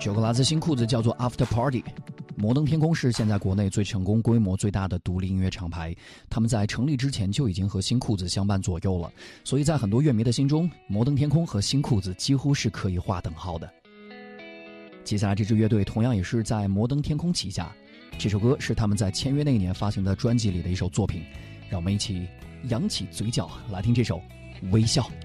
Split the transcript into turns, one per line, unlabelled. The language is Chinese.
这个来自新裤子叫做 After Party。摩登天空是现在国内最成功、规模最大的独立音乐厂牌，他们在成立之前就已经和新裤子相伴左右了，所以在很多乐迷的心中，摩登天空和新裤子几乎是可以划等号的。接下来这支乐队同样也是在摩登天空旗下，这首歌是他们在签约那年发行的专辑里的一首作品，让我们一起扬起嘴角来听这首《微笑》。